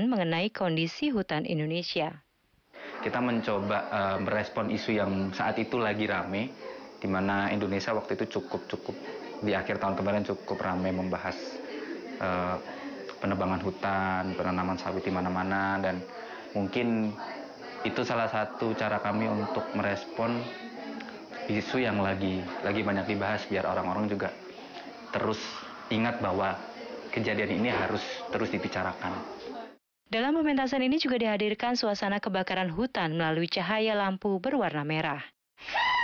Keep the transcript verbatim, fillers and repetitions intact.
pembahasan mengenai kondisi hutan Indonesia. Kita mencoba uh, merespon isu yang saat itu lagi rame, di mana Indonesia waktu itu cukup-cukup di akhir tahun kemarin cukup ramai membahas uh, penebangan hutan, penanaman sawit di mana-mana, dan mungkin itu salah satu cara kami untuk merespon isu yang lagi lagi banyak dibahas, biar orang-orang juga terus ingat bahwa kejadian ini harus terus dibicarakan. Dalam pementasan ini juga dihadirkan suasana kebakaran hutan melalui cahaya lampu berwarna merah.